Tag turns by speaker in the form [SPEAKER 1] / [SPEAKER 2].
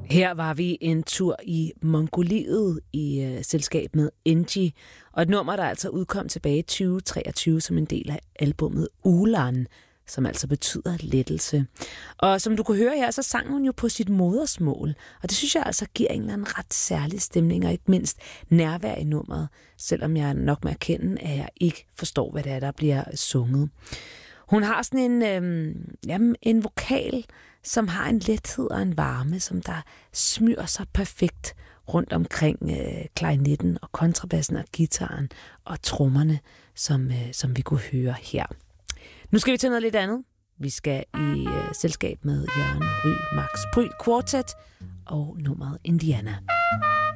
[SPEAKER 1] Her var vi en tur i Mongoliet i selskab med Enji, og et nummer, der altså udkom tilbage i 2023 som en del af albumet Ulan, som altså betyder lettelse. Og som du kunne høre her, så sang hun jo på sit modersmål, og det synes jeg altså giver en eller anden ret særlig stemning, og ikke mindst nærvær i nummeret, selvom jeg nok må erkende, at jeg ikke forstår, hvad det er, der bliver sunget. Hun har sådan en vokal, som har en lethed og en varme, som der smyrer sig perfekt rundt omkring klarinetten og kontrabassen og guitaren og trommerne, som vi kunne høre her. Nu skal vi til noget lidt andet. Vi skal i selskab med Jørgen Ryg, Max Bryl Quartet og nummeret Indiana.